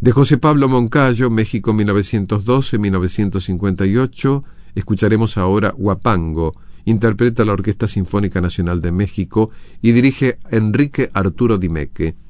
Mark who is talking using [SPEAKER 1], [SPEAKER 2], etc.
[SPEAKER 1] De José Pablo Moncayo, México 1912-1958, escucharemos ahora Huapango. Interpreta la Orquesta Sinfónica Nacional de México y dirige Enrique Arturo Dimeque.